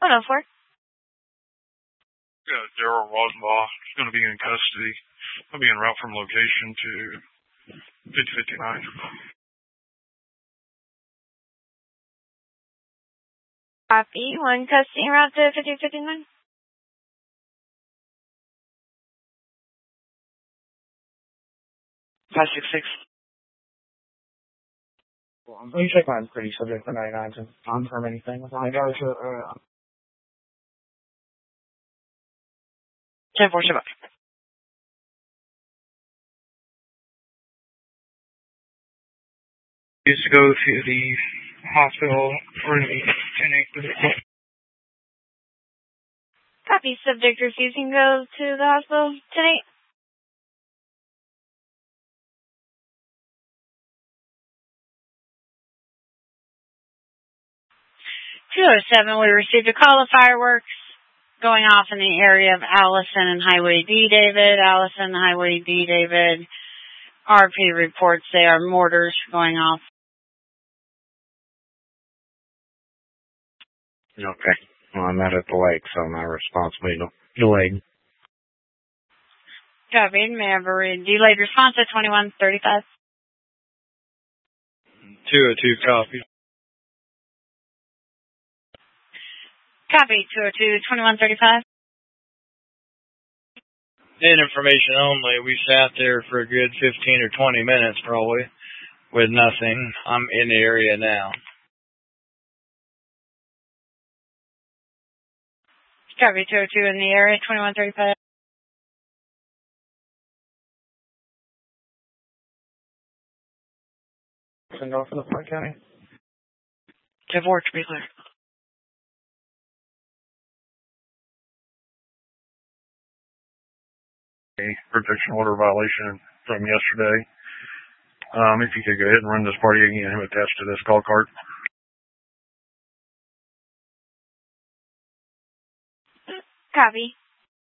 104. Yeah, Daryl Rosenbaugh is going to be in custody. I'll be en route from location to 5059. Copy. 1 custody en route to 5059. Five 6 6. Well, let me check my pretty subject for 99 to confirm anything. I got to 10-4, Shabbat. Used to go to the hospital for the 10-8. Copy. Subject refusing to go to the hospital tonight. (207), we received a call of fireworks going off in the area of Allison and Highway D. David. Allison, Highway D. David. RP reports they are mortars going off. Okay. Well, I'm out at the lake, so my response will be delayed. Copied. May I have a delayed response at 2135? 202, copy. Copy. 202, 2135. In information only, we sat there for a good 15 or 20 minutes probably with nothing. I'm in the area now. Copy. 202 in the area, 2135. Send off in the Park County. 10-4, to be clear. A protection order violation from yesterday. If you could go ahead and run this party again attached to this call card. Copy.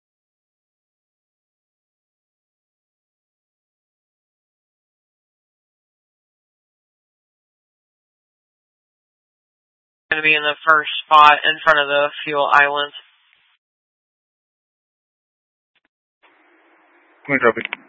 Going to be in the first spot in front of the fuel island. Copy.